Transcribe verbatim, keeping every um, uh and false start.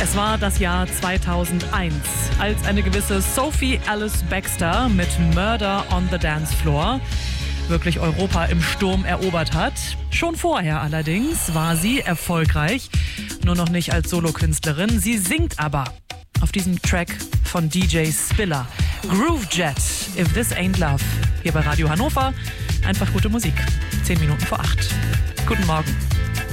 Es war das Jahr zweitausendeins, als eine gewisse Sophie Alice Baxter mit Murder on the Dance Floor wirklich Europa im Sturm erobert hat. Schon vorher allerdings war sie erfolgreich, nur noch nicht als Solokünstlerin. Sie singt aber auf diesem Track von D J Spiller. Groove Jet, If This Ain't Love. Hier bei Radio Hannover. Einfach gute Musik. Zehn Minuten vor acht. Guten Morgen.